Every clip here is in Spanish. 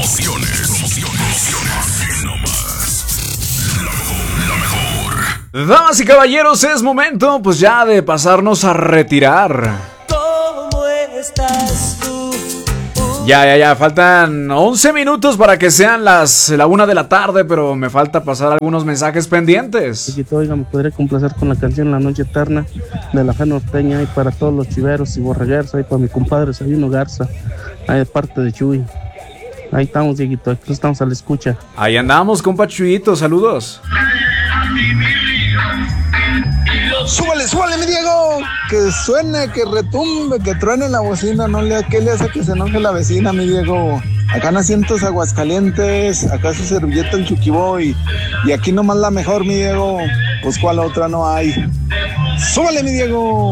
Aquí nomás. La mejor. Damas y caballeros, es momento pues ya de pasarnos a retirar. ¿Cómo estás tú? Ya, faltan 11 minutos para que sean la 1 de la tarde, pero me falta pasar algunos mensajes pendientes. Chiquito, oiga, me podría complacer con la canción La Noche Eterna de la Fe Norteña, y para todos los chiveros y borregueros, ahí para mi compadre Sabino Garza, ahí de parte de Chuy. Ahí estamos, Dieguito, aquí estamos a la escucha. Ahí andamos, compa Chuyito, saludos. Súbale, mi Diego, que suene, que retumbe, que truene la bocina, ¿qué le hace que se enoje la vecina, mi Diego? Acá en Asientos Aguascalientes, acá su servilleta el Chuquiboy, y aquí nomás la mejor, mi Diego, pues cuál otra no hay. Súbale, mi Diego,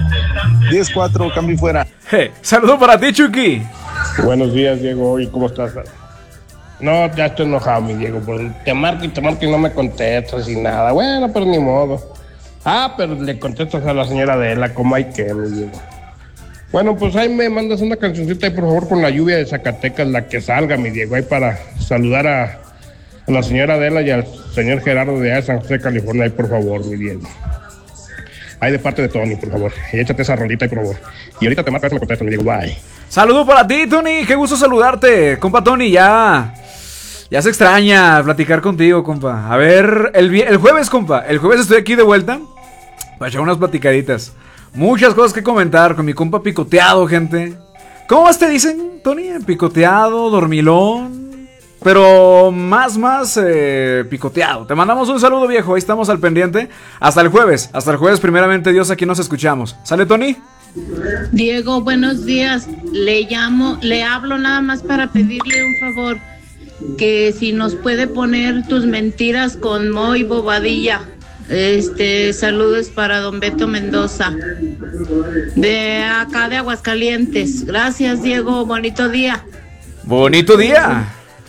10-4, cambio y fuera. Saludo para ti, Chucky. Buenos días, Diego, ¿y cómo estás? No, ya estoy enojado, mi Diego, porque te marco y no me contestas y nada. Bueno, pero ni modo. Pero le contestas a la señora Adela, como hay que, mi Diego. Bueno, pues ahí me mandas una cancioncita ahí, por favor, con la lluvia de Zacatecas, la que salga, mi Diego, ahí para saludar a la señora Adela y al señor Gerardo de San José, California, ahí, por favor, mi Diego. Ahí de parte de Tony, por favor. Y échate esa rolita ahí, por favor. Y ahorita te marcas, me contestas, mi Diego, bye. Saludo para ti, Tony, qué gusto saludarte, compa Tony, ya se extraña platicar contigo, compa. A ver, el jueves, compa, el jueves estoy aquí de vuelta para echar unas platicaditas. Muchas cosas que comentar con mi compa Picoteado, gente. ¿Cómo más te dicen, Tony? Picoteado, dormilón, pero más Picoteado. Te mandamos un saludo, viejo, ahí estamos al pendiente. Hasta el jueves, primeramente Dios, aquí nos escuchamos. ¿Sale, Tony? Diego, buenos días. Le hablo nada más para pedirle un favor, que si nos puede poner Tus Mentiras con Moy Bobadilla. Saludos para don Beto Mendoza, de acá de Aguascalientes. Gracias, Diego, bonito día. Bonito día.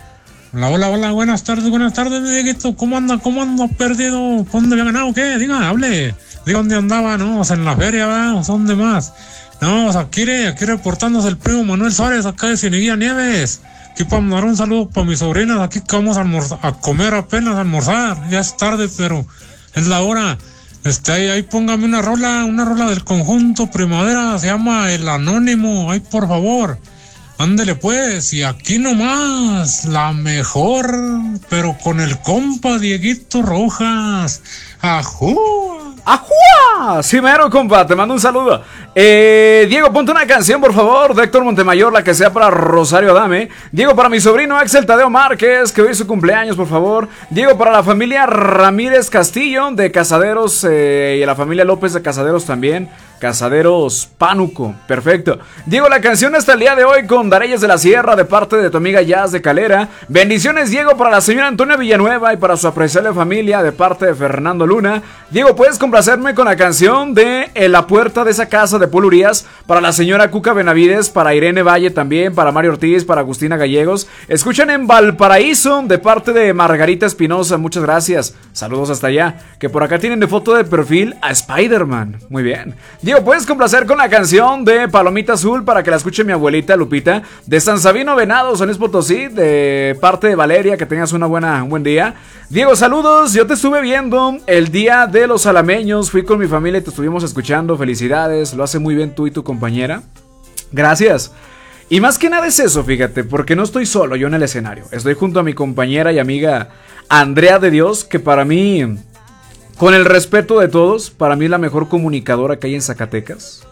Hola, buenas tardes, mi Dieguito. ¿Cómo anda perdido? ¿Dónde había ganado? ¿Qué? Diga, hable. Diga dónde andaba, ¿no? O sea, en la feria, ¿verdad? O sea, ¿dónde más? No, o sea, aquí reportándose el primo Manuel Suárez, acá de Cieneguilla Nieves. Aquí para mandar un saludo para mis sobrinas, aquí que vamos a comer apenas, a almorzar. Ya es tarde, pero es la hora. Ahí póngame una rola del conjunto Primavera, se llama El Anónimo, ahí por favor. Ándele pues, y aquí nomás, la mejor, pero con el compa Dieguito Rojas. ¡Ajú! ¡Ajúa! Sí, mero, compa, te mando un saludo. Diego, ponte una canción, por favor, de Héctor Montemayor, la que sea para Rosario Adame. Diego, para mi sobrino Axel Tadeo Márquez, que hoy es su cumpleaños, por favor. Diego, para la familia Ramírez Castillo de Casaderos, y a la familia López de Casaderos también. Casaderos Pánuco, perfecto. Diego, la canción hasta el día de hoy con Dareyes de la Sierra, de parte de tu amiga Jazz de Calera. Bendiciones, Diego, para la señora Antonia Villanueva y para su apreciable familia, de parte de Fernando Luna. Diego, ¿puedes complacerme con la canción de En la puerta de esa casa de Paul Urias? Para la señora Cuca Benavides, para Irene Valle también, para Mario Ortiz, para Agustina Gallegos. Escuchan en Valparaíso, de parte de Margarita Espinosa, muchas gracias. Saludos hasta allá. Que por acá tienen de foto de perfil a Spider-Man. Muy bien. Diego, ¿puedes complacer con la canción de Palomita Azul para que la escuche mi abuelita Lupita? De San Sabino Venado, San Luis Potosí, de parte de Valeria, que tengas un buen día. Diego, saludos, yo te estuve viendo el día de los alameños, fui con mi familia y te estuvimos escuchando, felicidades, lo hace muy bien tú y tu compañera. Gracias. Y más que nada es eso, fíjate, porque no estoy solo yo en el escenario, estoy junto a mi compañera y amiga Andrea de Dios, que para mí, con el respeto de todos, para mí es la mejor comunicadora que hay en Zacatecas.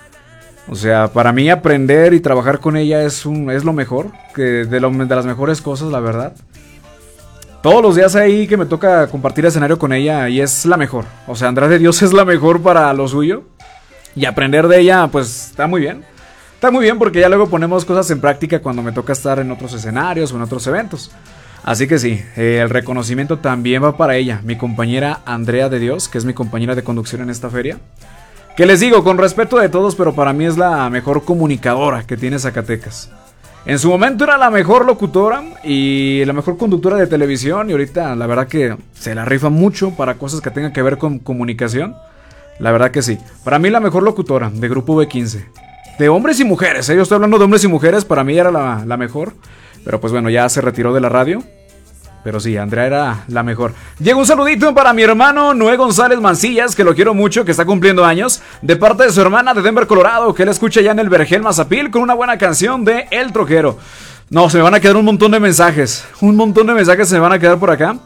O sea, para mí aprender y trabajar con ella es lo mejor, de las mejores cosas, la verdad. Todos los días ahí que me toca compartir escenario con ella y es la mejor. O sea, Andrea de Dios es la mejor para lo suyo. Y aprender de ella, pues, está muy bien. Está muy bien porque ya luego ponemos cosas en práctica cuando me toca estar en otros escenarios o en otros eventos. Así que sí, el reconocimiento también va para ella, mi compañera Andrea de Dios, que es mi compañera de conducción en esta feria. Que les digo, con respeto de todos, pero para mí es la mejor comunicadora que tiene Zacatecas. En su momento era la mejor locutora y la mejor conductora de televisión, y ahorita la verdad que se la rifa mucho para cosas que tengan que ver con comunicación. La verdad que sí. Para mí la mejor locutora de Grupo B15. De hombres y mujeres, yo estoy hablando de hombres y mujeres, para mí era la mejor. Pero pues bueno, ya se retiró de la radio. Pero sí, Andrea era la mejor. Llega un saludito para mi hermano Noé González Mancillas, que lo quiero mucho, que está cumpliendo años, de parte de su hermana de Denver, Colorado, que él escucha ya en el Vergel Mazapil con una buena canción de El Troquero. No, se me van a quedar un montón de mensajes. Un montón de mensajes se me van a quedar por acá.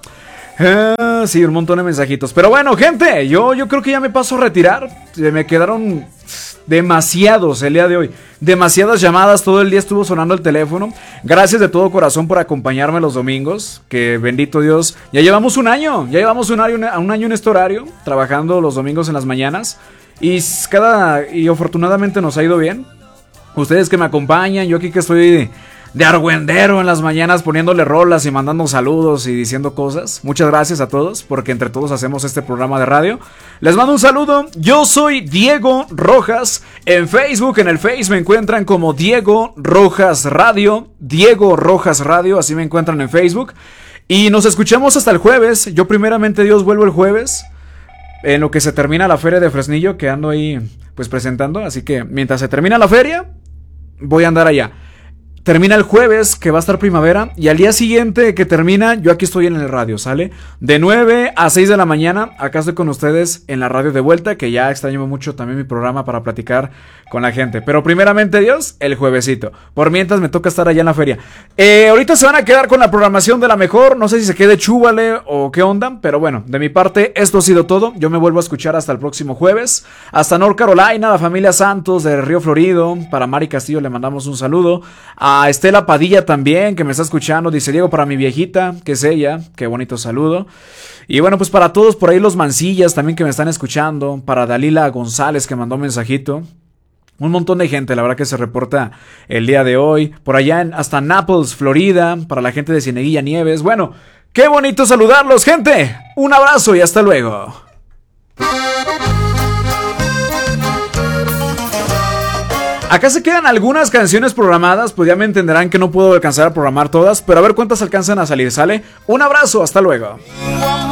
Sí, un montón de mensajitos. Pero bueno, gente, yo creo que ya me paso a retirar. Me quedaron demasiados el día de hoy. Demasiadas llamadas, todo el día estuvo sonando el teléfono. Gracias de todo corazón por acompañarme los domingos. Que bendito Dios, ya llevamos un año. Ya llevamos un año en este horario, trabajando los domingos en las mañanas. Y afortunadamente nos ha ido bien. Ustedes que me acompañan, yo aquí que estoy de argüendero en las mañanas poniéndole rolas y mandando saludos y diciendo cosas. Muchas gracias a todos porque entre todos hacemos este programa de radio. Les mando un saludo. Yo soy Diego Rojas. En Facebook, en el Face me encuentran como Diego Rojas Radio. Diego Rojas Radio, así me encuentran en Facebook. Y nos escuchamos hasta el jueves. Yo primeramente Dios vuelvo el jueves, en lo que se termina la feria de Fresnillo, que ando ahí pues presentando. Así que mientras se termina la feria, voy a andar allá. Termina el jueves, que va a estar primavera, y al día siguiente que termina, yo aquí estoy en el radio, ¿sale? De 9 a 6 de la mañana, acá estoy con ustedes en la radio de vuelta, que ya extraño mucho también mi programa para platicar con la gente. Pero primeramente Dios, el juevesito. Por mientras me toca estar allá en la feria. Ahorita se van a quedar con la programación de la mejor, no sé si se quede chúbale o qué onda, pero bueno, de mi parte esto ha sido todo. Yo me vuelvo a escuchar hasta el próximo jueves. Hasta North Carolina, la familia Santos de Río Florido. Para Mari Castillo le mandamos un saludo. A Estela Padilla también, que me está escuchando. Dice Diego, para mi viejita, que es ella. Qué bonito saludo. Y bueno, pues para todos por ahí los Mancillas también que me están escuchando. Para Dalila González, que mandó un mensajito. Un montón de gente, la verdad, que se reporta el día de hoy. Por allá hasta Naples, Florida. Para la gente de Cieneguilla Nieves. Bueno, qué bonito saludarlos, gente. Un abrazo y hasta luego. Acá se quedan algunas canciones programadas, pues ya me entenderán que no puedo alcanzar a programar todas, pero a ver cuántas alcanzan a salir, ¿sale? Un abrazo, hasta luego.